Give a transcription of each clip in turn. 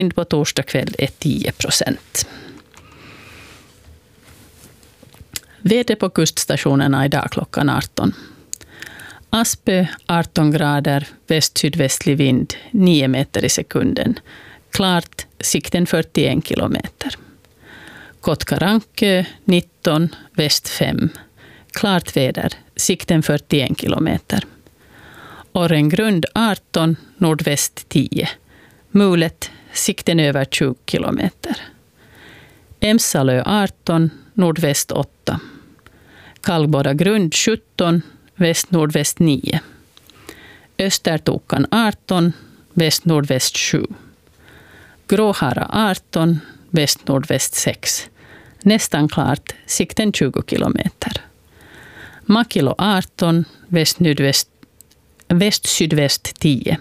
På torsdag kväll är 10%. Väder på kuststationerna idag klockan 18. Aspö 18 grader, väst-sydvästlig vind 9 meter i sekunden. Klart, sikten 41 kilometer. Kotkarankö 19, väst 5. Klart väder, sikten 41 kilometer. Orrengrund 18, nordväst 10. Mulet, sikten över 20 kilometer. Emsalö 18, nordväst 8. Kallborra grund 17, väst-nordväst 9. Östertokan 18, väst-nordväst 7. Gråhara 18, väst-nordväst 6. Nästan klart, sikten 20 kilometer. Makilo 18, väst-sydväst 10.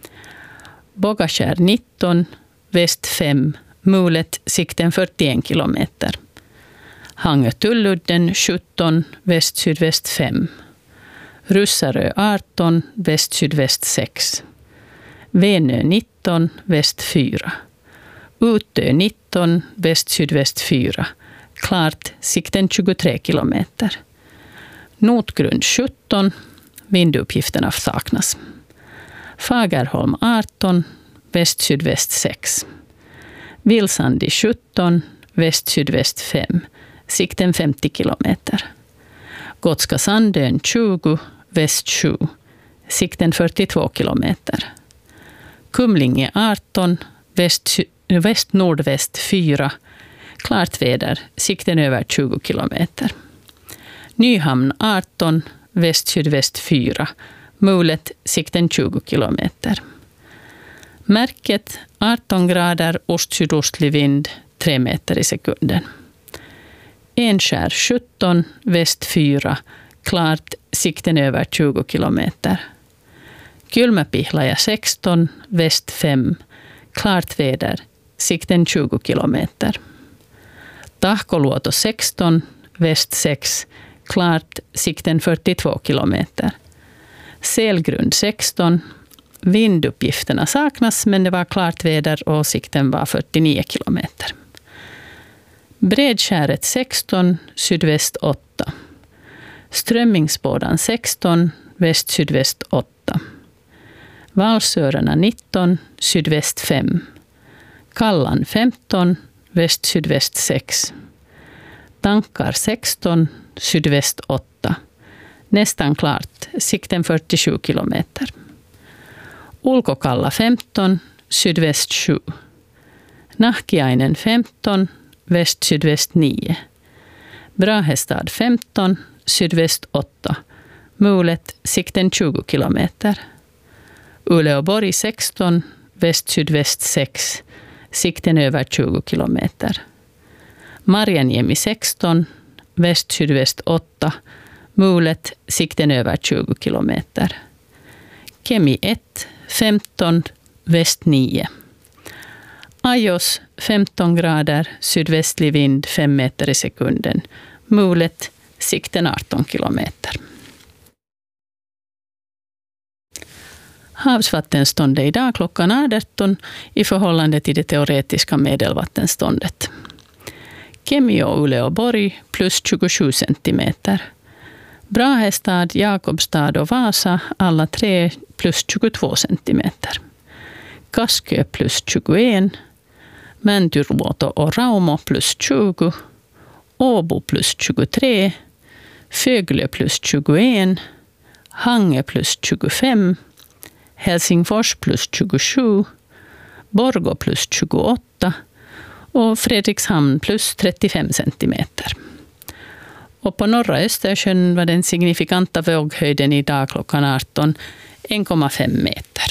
Bogaskär 19, väst 5. Mulet, sikten 41 kilometer. Hangö-Tulludden 17, väst-sydväst 5. Russarö 18, väst-sydväst 6. Venö 19, väst 4. Utö 19, väst-sydväst 4. Klart, sikten 23 kilometer. Notgrund 17, vinduppgifterna saknas. Fagerholm 18, väst-sydväst 6. Vilsandi 17, väst-sydväst 5. Sikten 50 kilometer. Gotska Sandön 20, väst 7. Sikten 42 kilometer. Kumlinge 18, väst-nordväst 4. Klart väder, sikten över 20 kilometer. Nyhamn 18, väst-sydväst 4. Mulet, sikten 20 kilometer. Märket 18 grader, ost-sydostlig vind 3 meter i sekunden. Enskär 17, väst 4. Klart, sikten över 20 kilometer. Kylmäpihlaja 16, väst 5. Klart väder, sikten 20 kilometer. Tahkoluoto 16, väst 6. Klart, sikten 42 kilometer. Selgrund 16. Vinduppgifterna saknas, men det var klart väder och sikten var 49 kilometer. Bredskäret 16, sydväst 8. Strömmingsbådan 16, väst-sydväst 8. Valsörarna 19, sydväst 5. Kallan 15, väst-sydväst 6. Tankar 16, sydväst 8. Nästan klart, sikten 47 kilometer. Ulkokalla 15, sydväst 7. Nahkiainen 15, väst-sydväst 9. Brahestad 15, sydväst 8. Mulet, sikten 20 kilometer. Uleåborg 16, väst-sydväst 6. Sikten över 20 kilometer. Marjanniemi 16, väst-sydväst 8. Mulet, sikten över 20 kilometer. Kemi 1, 15, väst 9. Ajos 15 grader, sydvästlig vind 5 meter i sekunden. Mulet, sikten 18 kilometer. Havsvattenståndet idag klockan 18 i förhållande till det teoretiska medelvattenståndet. Kemi och Uleåborg plus 27 centimeter. Brahestad, Jakobstad och Vasa alla 3 plus 22 centimeter. Kaskö plus 21. Mäntyluoto och Raumo plus 20. Åbo plus 23. Föglö plus 21. Hangö plus 25. Helsingfors plus 27. Borgå plus 28. Och Fredrikshamn plus 35 centimeter. Och på norra Östersjön var den signifikanta våghöjden idag klockan 18 1,5 meter.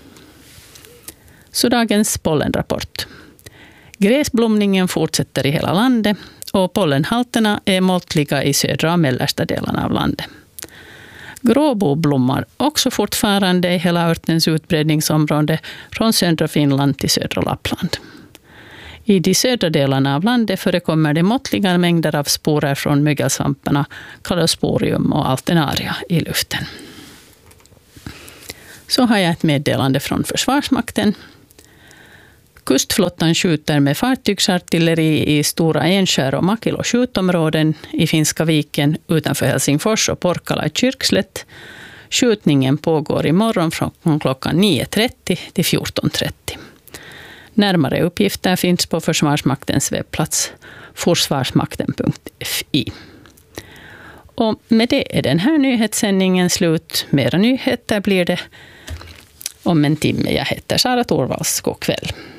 Så dagens pollenrapport. Gräsblomningen fortsätter i hela landet och pollenhalterna är måttliga i södra och mellersta delarna av landet. Gråbo blommar också fortfarande i hela örtens utbredningsområde från södra Finland till södra Lappland. I de södra delarna av landet förekommer det måttliga mängder av sporer från mögelsvamparna Callosporium och Alternaria i luften. Så har jag ett meddelande från Försvarsmakten. Kustflottan skjuter med fartygsartilleri i Stora Enskär och Makilo skjutområden i Finska viken utanför Helsingfors och Porkkala i Kyrkslätt. Skjutningen pågår imorgon från klockan 9.30 till 14.30. Närmare uppgifter finns på Försvarsmaktens webbplats forsvarsmakten.fi. Och med det är den här nyhetssändningen slut. Mera nyheter blir det om en timme. Jag heter Sara Torvalds. God kväll.